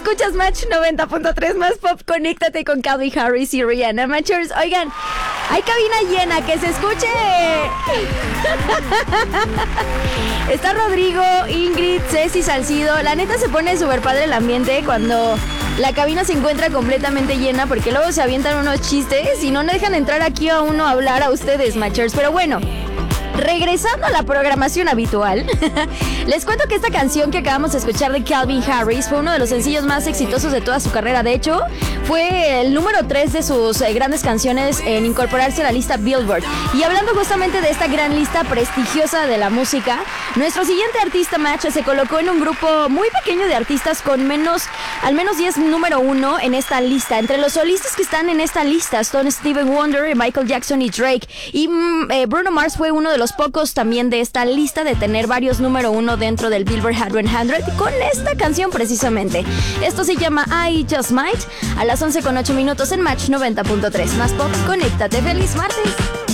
Escuchas Match 90.3 más pop. Conéctate con Calvin Harris y Rihanna. Matchers, oigan, hay cabina llena, que se escuche. Está Rodrigo, Ingrid, Ceci, Salcido. La neta se pone súper padre el ambiente cuando la cabina se encuentra completamente llena, porque luego se avientan unos chistes y no dejan entrar aquí a uno a hablar a ustedes, Matchers. Pero bueno, regresando a la programación habitual, les cuento que esta canción que acabamos de escuchar de Calvin Harris fue uno de los sencillos más exitosos de toda su carrera. De hecho, fue el número 3 de sus grandes canciones en incorporarse a la lista Billboard. Y hablando justamente de esta gran lista prestigiosa de la música, nuestro siguiente artista, Match, se colocó en un grupo muy pequeño de artistas con al menos 10 número 1 en esta lista. Entre los solistas que están en esta lista son Stevie Wonder, Michael Jackson y Drake. Y Bruno Mars fue uno de los pocos también de esta lista de tener varios número 1 dentro del Billboard Hot 100 con esta canción precisamente. Esto se llama I Just Might, a las 11:08 en Match 90.3 más pop. Conéctate, feliz martes.